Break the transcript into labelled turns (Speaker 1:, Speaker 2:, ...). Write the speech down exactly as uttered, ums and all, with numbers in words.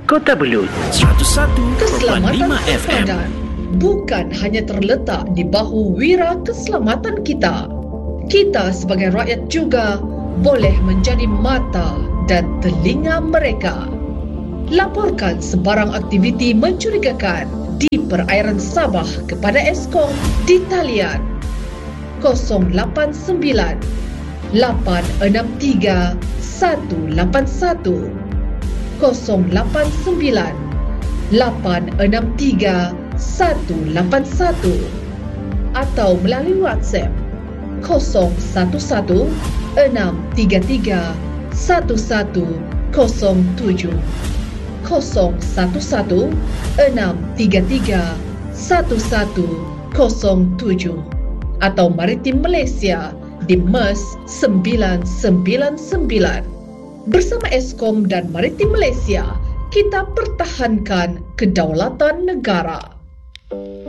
Speaker 1: Kota Belud seratus satu perpuluhan lima
Speaker 2: Keselamatan
Speaker 1: F M.
Speaker 2: sempadan bukan hanya terletak di bahu wira keselamatan kita. Kita sebagai rakyat juga boleh menjadi mata dan telinga mereka. Laporkan sebarang aktiviti mencurigakan di perairan Sabah kepada Eskom di talian kosong lapan sembilan lapan enam tiga satu lapan satu, kosong lapan sembilan lapan enam tiga satu lapan satu, atau melalui WhatsApp kosong satu satu enam tiga tiga satu satu kosong tujuh, kosong satu satu enam tiga tiga satu satu kosong tujuh, atau Maritim Malaysia di MERS sembilan sembilan sembilan. Bersama Eskom dan Maritim Malaysia, kita pertahankan kedaulatan negara.